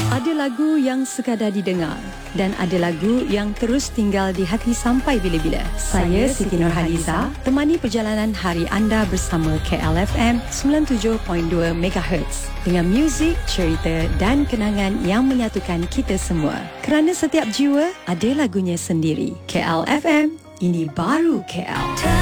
Ada lagu yang sekadar didengar dan ada lagu yang terus tinggal di hati sampai bila-bila. Saya Siti Nurhaliza, temani perjalanan hari anda bersama KLFM 97.2 MHz dengan muzik, cerita dan kenangan yang menyatukan kita semua. Kerana setiap jiwa ada lagunya sendiri. KLFM, ini baru KL.